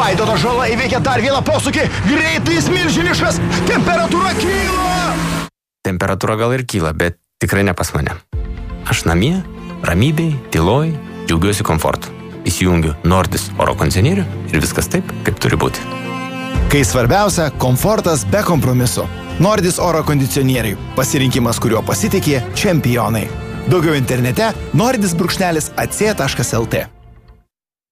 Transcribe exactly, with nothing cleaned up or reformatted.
Vaidotas Žala įveikia dar vieną posūkį. Greitis milžiniškas. Temperatūra kyla. Temperatūra gal ir kyla, bet tikrai ne pas mane. Aš namie, ramybėj, tyloj, džiaugiuosi komfortu. Įsijungiu Nordis oro kondicionierių ir viskas taip, kaip turi būti. Kai svarbiausia, komfortas be kompromiso. Nordis oro kondicionieriai. Pasirinkimas, kuriuo pasitikė čempionai. Daugiau internete nordis brūkšnelis ac taškas lt.